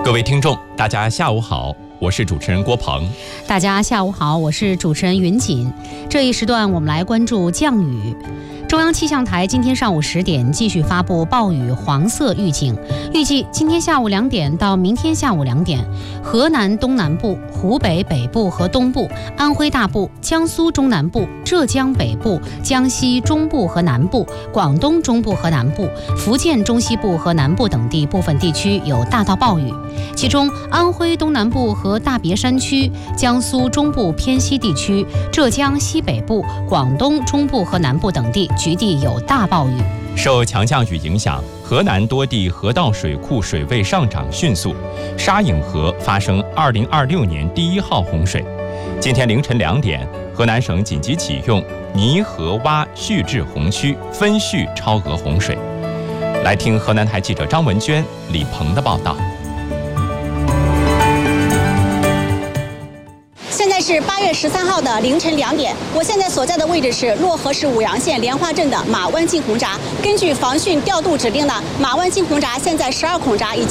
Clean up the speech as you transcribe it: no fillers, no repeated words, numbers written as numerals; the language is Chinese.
各位听众，大家下午好，我是主持人郭鹏。 大家下午好，我是主持人云锦。这一时段我们来关注降雨。中央气象台今天上午10点继续发布暴雨黄色预警，预计今天下午2点到明天下午2点，河南东南部、湖北北部和东部、安徽大部、江苏中南部、浙江北部、江西中部和南部、广东中部和南部、福建中西部和南部等地部分地区有大到暴雨，其中安徽东南部和大别山区、江苏中部偏西地区、浙江西北部、广东中部和南部等地局地有大暴雨。 受强降雨影响，河南多地河道水库水位上涨迅速，沙颍河发生2026年第1号洪水。今天凌晨2点，河南省紧急启用泥河洼蓄滞洪区，分蓄超额洪水。来听河南台记者张文娟、李鹏的报道。 现在是8月13号的凌晨2点，我现在所在的位置是漯河市舞阳县莲花镇的马湾进洪闸。根据防汛调度指令呢，马湾进洪闸现在12孔闸已经